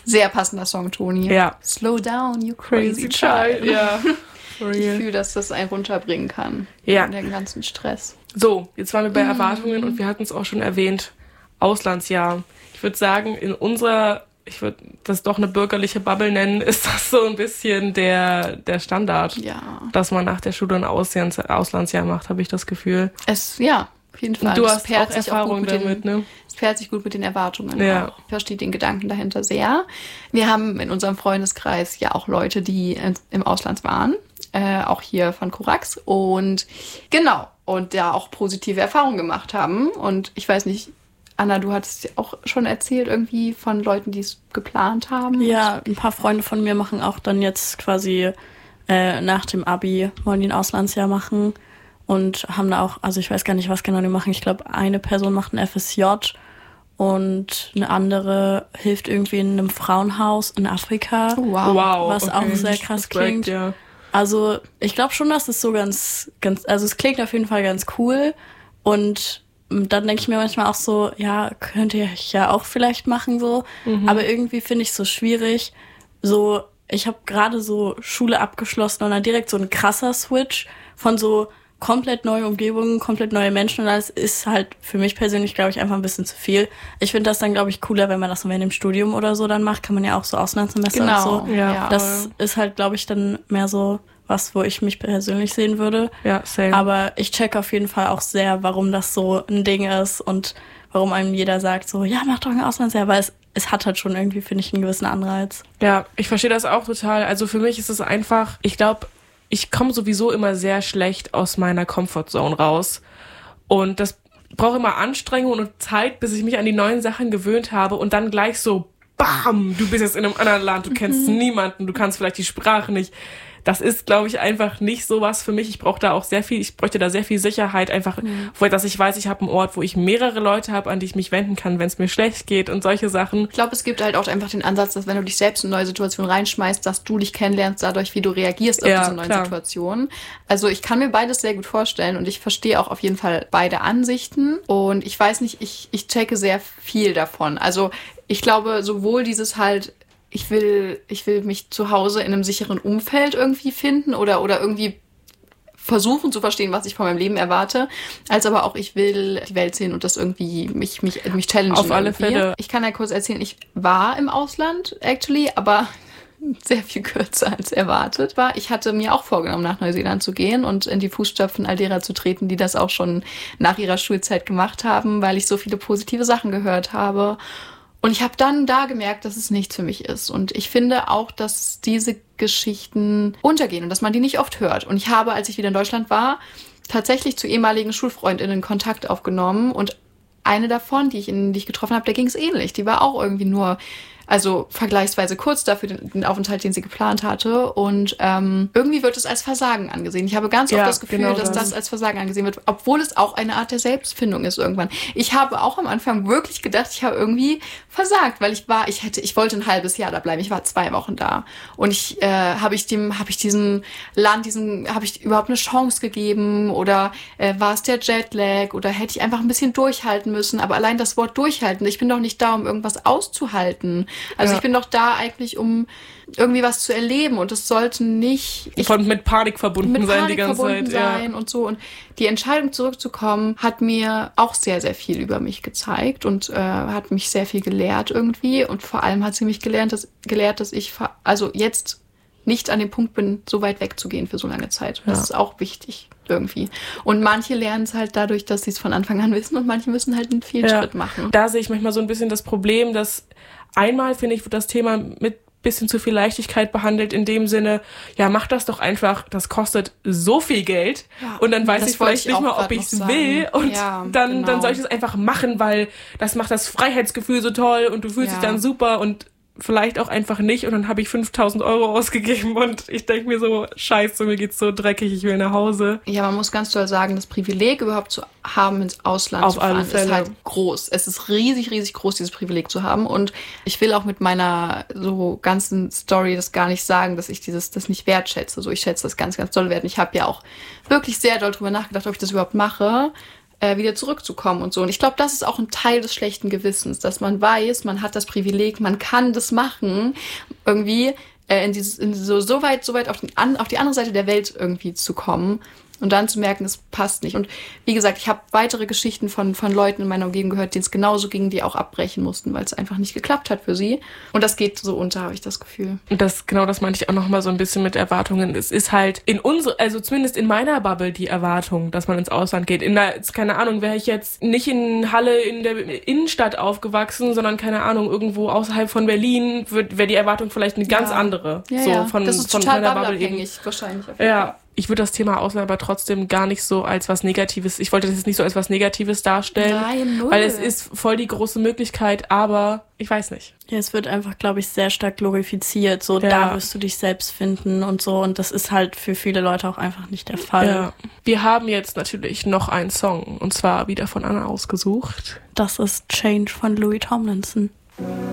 Sehr passender Song, Toni. Ja. Slow down, you crazy child. Ja. Ich fühle, dass das einen runterbringen kann. Ja. In den ganzen Stress. So, jetzt waren wir bei Erwartungen und wir hatten es auch schon erwähnt. Auslandsjahr. Ich würde sagen, ich würde das doch eine bürgerliche Bubble nennen, ist das so ein bisschen der Standard. Ja. Dass man nach der Schule ein Auslandsjahr macht, habe ich das Gefühl. Auf jeden Fall. Du hast auch Erfahrung damit, ne? Es pairt sich gut mit den Erwartungen. Ja. Auch. Ich verstehe den Gedanken dahinter sehr. Wir haben in unserem Freundeskreis ja auch Leute, die im Ausland waren. Auch hier von Corax. Und genau. Und da auch positive Erfahrungen gemacht haben. Und ich weiß nicht, Anna, du hattest auch schon erzählt irgendwie von Leuten, die es geplant haben. Ja, ein paar Freunde von mir machen auch dann jetzt quasi nach dem Abi, wollen die ein Auslandsjahr machen und haben da auch, also ich weiß gar nicht, was genau die machen. Ich glaube, eine Person macht ein FSJ und eine andere hilft irgendwie in einem Frauenhaus in Afrika. Oh, wow. Was auch sehr krass klingt. Ja. Also ich glaube schon, dass es so ganz, also es klingt auf jeden Fall ganz cool und dann denke ich mir manchmal auch so, ja, könnte ich ja auch vielleicht machen so. Aber irgendwie finde ich es so schwierig. So, ich habe gerade so Schule abgeschlossen und dann direkt so ein krasser Switch von so komplett neue Umgebungen, komplett neue Menschen und das ist halt für mich persönlich, glaube ich, einfach ein bisschen zu viel. Ich finde das dann, glaube ich, cooler, wenn man das während dem Studium oder so dann macht. Kann man ja auch so Auslandssemester und so. Ja. Das ist halt, glaube ich, dann mehr so was, wo ich mich persönlich sehen würde. Ja, same. Aber ich check auf jeden Fall auch sehr, warum das so ein Ding ist und warum einem jeder sagt so, ja, mach doch ein Auslandsjahr, weil es hat halt schon irgendwie, finde ich, einen gewissen Anreiz. Ja, ich verstehe das auch total. Also für mich ist es einfach, ich glaube, ich komme sowieso immer sehr schlecht aus meiner Comfortzone raus. Und das braucht immer Anstrengung und Zeit, bis ich mich an die neuen Sachen gewöhnt habe und dann gleich so, bam, du bist jetzt in einem anderen Land, du kennst niemanden, du kannst vielleicht die Sprache nicht. Das ist, glaube ich, einfach nicht sowas für mich. Ich bräuchte da sehr viel Sicherheit, einfach, dass ich weiß, ich habe einen Ort, wo ich mehrere Leute habe, an die ich mich wenden kann, wenn es mir schlecht geht und solche Sachen. Ich glaube, es gibt halt auch einfach den Ansatz, dass wenn du dich selbst in neue Situationen reinschmeißt, dass du dich kennenlernst dadurch, wie du reagierst auf diese neuen Situationen. Also ich kann mir beides sehr gut vorstellen und ich verstehe auch auf jeden Fall beide Ansichten. Und ich weiß nicht, ich checke sehr viel davon. Also ich glaube, sowohl dieses halt, ich will mich zu Hause in einem sicheren Umfeld irgendwie finden oder irgendwie versuchen zu verstehen, was ich von meinem Leben erwarte, als aber auch, ich will die Welt sehen und das irgendwie mich challengen. Auf alle irgendwie. Fälle. Ich kann ja kurz erzählen, ich war im Ausland, actually, aber sehr viel kürzer als erwartet war. Ich hatte mir auch vorgenommen, nach Neuseeland zu gehen und in die Fußstapfen all derer zu treten, die das auch schon nach ihrer Schulzeit gemacht haben, weil ich so viele positive Sachen gehört habe. Und ich habe dann da gemerkt, dass es nichts für mich ist. Und ich finde auch, dass diese Geschichten untergehen und dass man die nicht oft hört. Und ich habe, als ich wieder in Deutschland war, tatsächlich zu ehemaligen Schulfreundinnen Kontakt aufgenommen. Und eine davon, die ich getroffen habe, der ging es ähnlich. Die war auch irgendwie nur, also vergleichsweise kurz dafür den Aufenthalt, den sie geplant hatte. Und irgendwie wird es als Versagen angesehen. Ich habe ganz oft das Gefühl, genau dass das als Versagen angesehen wird, obwohl es auch eine Art der Selbstfindung ist irgendwann. Ich habe auch am Anfang wirklich gedacht, ich habe irgendwie versagt, weil ich wollte ein halbes Jahr da bleiben. Ich war 2 Wochen da. Und habe ich diesem Land, habe ich überhaupt eine Chance gegeben? Oder war es der Jetlag? Oder hätte ich einfach ein bisschen durchhalten müssen? Aber allein das Wort durchhalten, ich bin doch nicht da, um irgendwas auszuhalten. Also ich bin doch da eigentlich, um irgendwie was zu erleben und es sollte nicht mit Panik verbunden sein die ganze Zeit. Ja. Und so. Und die Entscheidung zurückzukommen hat mir auch sehr, sehr viel über mich gezeigt und hat mich sehr viel gelehrt irgendwie. Und vor allem hat sie mich gelehrt, dass ich also jetzt nicht an dem Punkt bin, so weit wegzugehen für so lange Zeit. Das ist auch wichtig irgendwie. Und manche lernen es halt dadurch, dass sie es von Anfang an wissen und manche müssen halt einen Fehlschritt machen. Da sehe ich manchmal so ein bisschen das Problem, dass einmal, finde ich, wird das Thema mit bisschen zu viel Leichtigkeit behandelt, in dem Sinne, ja, mach das doch einfach, das kostet so viel Geld und dann weiß ich vielleicht nicht mal, ob ich es will und dann soll ich es einfach machen, weil das macht das Freiheitsgefühl so toll und du fühlst dich dann super und vielleicht auch einfach nicht und dann habe ich 5.000 Euro ausgegeben und ich denke mir so, scheiße, mir geht's so dreckig, ich will nach Hause. Ja, man muss ganz doll sagen, das Privileg überhaupt zu haben, ins Ausland zu fahren, ist halt groß. Es ist riesig, riesig groß, dieses Privileg zu haben und ich will auch mit meiner so ganzen Story das gar nicht sagen, dass ich das nicht wertschätze. So, ich schätze das ganz, ganz doll wert. Ich habe ja auch wirklich sehr doll drüber nachgedacht, ob ich das überhaupt mache. wieder zurückzukommen und so. Und ich glaube, das ist auch ein Teil des schlechten Gewissens, dass man weiß, man hat das Privileg, man kann das machen, irgendwie so weit auf die andere Seite der Welt irgendwie zu kommen und dann zu merken, es passt nicht. Und wie gesagt, ich habe weitere Geschichten von Leuten in meiner Umgebung gehört, denen es genauso ging, die auch abbrechen mussten, weil es einfach nicht geklappt hat für sie. Und das geht so unter, habe ich das Gefühl. Und das meinte ich auch nochmal so ein bisschen mit Erwartungen. Es ist halt also zumindest in meiner Bubble die Erwartung, dass man ins Ausland geht. Keine Ahnung, wäre ich jetzt nicht in Halle in der Innenstadt aufgewachsen, sondern keine Ahnung, irgendwo außerhalb von Berlin, wäre die Erwartung vielleicht eine ganz andere. Ja, so das ist total bubbleabhängig wahrscheinlich. Ja. Ich würde das Thema Ausland aber trotzdem gar nicht so als was Negatives, ich wollte das jetzt nicht so als was Negatives darstellen. Nein, null. Weil es ist voll die große Möglichkeit, aber ich weiß nicht. Ja, es wird einfach, glaube ich, sehr stark glorifiziert. So, da wirst du dich selbst finden und so. Und das ist halt für viele Leute auch einfach nicht der Fall. Ja. Wir haben jetzt natürlich noch einen Song, und zwar wieder von Anna ausgesucht. Das ist Change von Louis Tomlinson.